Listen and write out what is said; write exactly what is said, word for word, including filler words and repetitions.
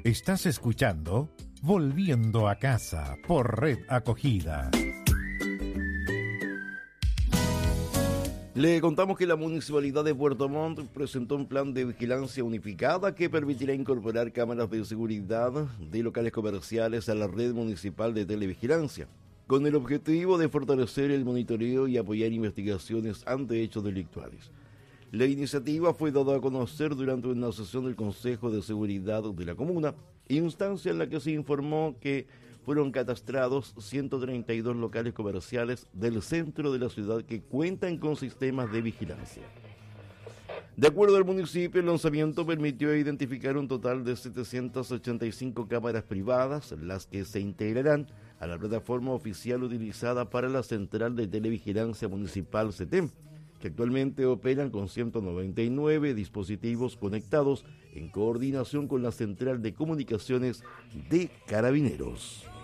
Estás escuchando Volviendo a Casa por Red Acogida. Le contamos que la Municipalidad de Puerto Montt presentó un plan de vigilancia unificada que permitirá incorporar cámaras de seguridad de locales comerciales a la red municipal de televigilancia, con el objetivo de fortalecer el monitoreo y apoyar investigaciones ante hechos delictuales. La iniciativa fue dada a conocer durante una sesión del Consejo de Seguridad de la Comuna, instancia en la que se informó que fueron catastrados ciento treinta y dos locales comerciales del centro de la ciudad que cuentan con sistemas de vigilancia. De acuerdo al municipio, el lanzamiento permitió identificar un total de setecientas ochenta y cinco cámaras privadas, las que se integrarán a la plataforma oficial utilizada para la Central de Televigilancia Municipal CETEM, que actualmente operan con ciento noventa y nueve dispositivos conectados en coordinación con la Central de Comunicaciones de Carabineros.